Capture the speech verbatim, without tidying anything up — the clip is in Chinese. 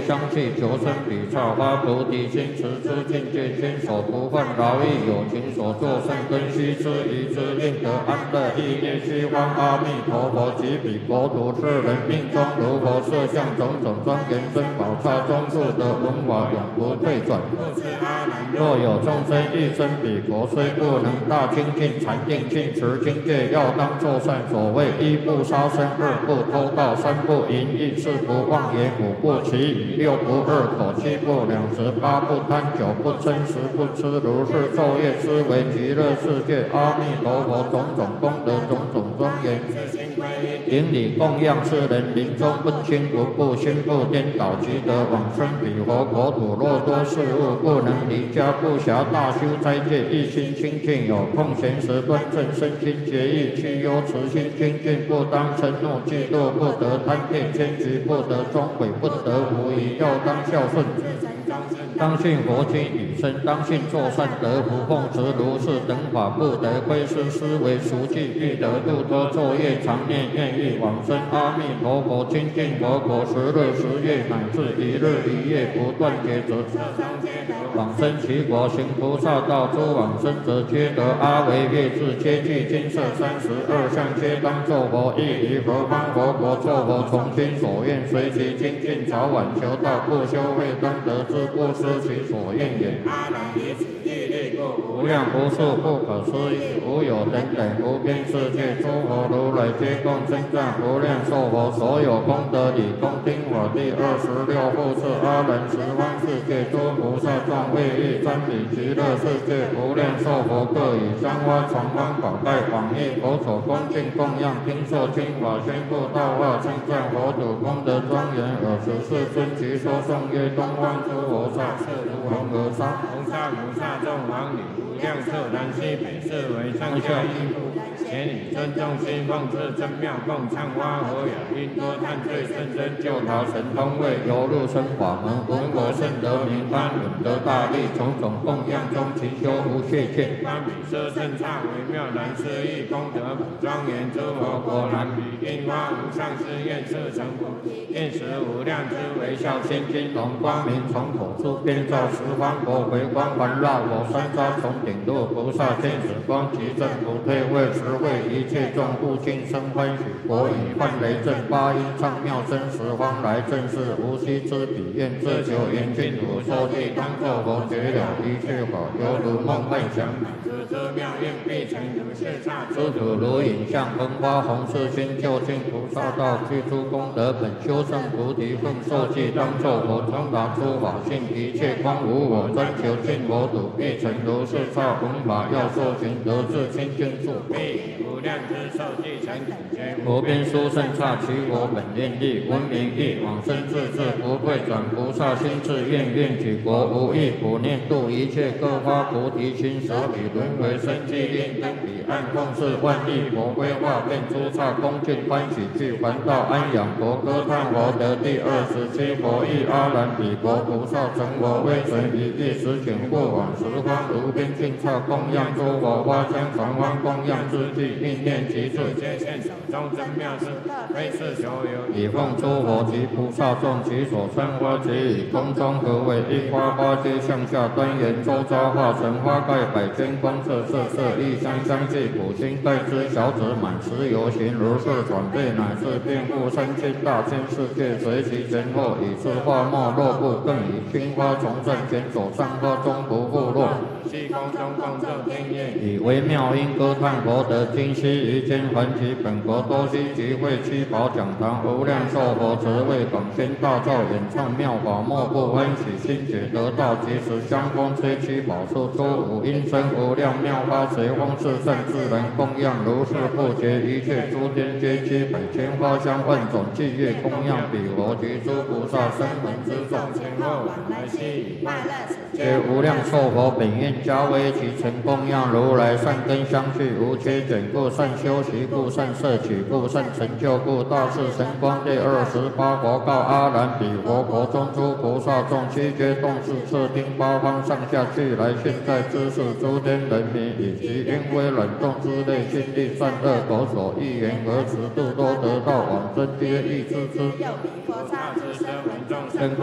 香气，求生比刹花菩提心，持之境界，坚守不犯劳役，有情所作，善根须知，一之令得安乐，意念虚幻。阿弥陀佛，即彼国土是人命中，如佛设相种种庄严珍宝刹中住的文法，永不退转。若有众生欲生彼国，虽不能大精进禅定尽持境界，要当作善。所谓一不杀生，二不偷盗，三不淫逸，四不妄言，五不绮语，六不二口，七不两舌，八不贪，九不嗔，十不痴。如是昼夜思维极乐世界阿弥陀佛种种功德，种种庄严。顶礼供养世人，临终不轻不怖，心不颠倒，即得往生彼佛国土。若多事物不能离家，不暇大修斋戒，一心清净，有空闲时端正身心节义，去忧慈心精进，不当嗔怒嫉妒，不得贪恋奸局，不得终悔，不得无疑，要当孝顺。当信佛经语声，当信作善得福，奉持如是等法，不得窥视思维熟记，欲得度脱昼夜常念愿欲往生阿弥陀佛清净佛国，十日十夜乃至一日一夜不断劫则往生其国，行菩萨道，诸往生者皆得阿惟越致，皆具金色三十二相，皆当作佛，亦于何方佛国作佛，从心所愿随其精进，早晚求道，不修慧当得之，不失其所愿也。阿难以此地力故，无量无数不可思议，无有等等无边世界，诸佛如来皆共称赞无量寿佛，所有功德理恭听我第二十六复次阿难十方世界诸菩萨众为欲瞻礼极乐世界无量寿佛，各以香花传方宝盖广益佛所恭敬供养，听说经法宣布道化，称赞佛土功德庄严，尔时世尊即说颂曰：东方诸佛刹是如恒河沙，红沙菩萨众王女无量寿，南西北四维上下一部，前以尊重心奉至真妙共唱花和雅音歌叹最甚深救逃神通位，游入生法门，闻我甚得名堪，闻得大利，种种供养中勤修无懈欠，观比舍甚刹微妙难思议，功德普庄严，诸佛果然比樱花无上誓愿摄成菩提，愿识无量之微笑千金龙光明，从口出遍照十方国，回光环绕我三匝，从顶入菩萨天使光，即正不退位，实会一切众护尽生欢喜，国以幻雷震八音唱妙声，十方来正是无息之彼，愿自求严净土受地，当作佛觉了一切法，犹如梦幻想，知之妙愿必成如是刹，诸土如影像，风花红世心，究竟菩萨道，具诸功德本，修圣菩提分，受记当作佛，通达诸法性，一切光无我，专求尽佛土，必成如是刹，弘法要受群，得至清净处，必无量之受记成等觉，无边殊胜刹，其我本愿力，闻名义，往生自治，不退转菩萨心志，愿愿举国无异，普念度一切各发菩提心，舍彼轮回生机令，登彼岸共事万亿佛规划，变诸刹恭敬欢喜，具还道安养佛，歌叹佛得第二十七佛意，阿难彼国菩萨成佛，威神一地十请过往十方，如边境刹供养诸佛，花香传方供养之际，应念其罪，皆现手中真妙事，非是所有，以奉诸佛及菩萨众，其所生花皆以宫中合为一花，花皆向下端严，周遭化成花盖百千光，色色色异香香气，普心盖之小子满持游行，如是转变，乃至遍覆三千大千世界，随其前后，以是花末落不，更以青花从正前走上花中不复落，西空中共奏天乐，以微妙音歌叹佛得今昔于间还其本国多悉集会七宝讲堂，无量寿佛慈为广宣大造，演唱妙法，莫不欢喜心解得道，即时香风吹七宝树，诸五音声无量妙花，随风是圣自然供养，如是不绝，一切诸天皆七百千花香万种伎乐供养彼佛及诸菩萨声闻之众，前后往来悉以快乐，皆无量寿佛本愿加为其成供养如来善根相续，无缺减故，善修习故，善摄取故，善成就故，大士神光第二十八佛告阿难彼佛国中诸菩萨众，悉皆动视摄听八方上下俱来，现在知识诸天人民，以及因为冷冻之类，心力善恶口所欲言而持度，都得到往生皆欲知之。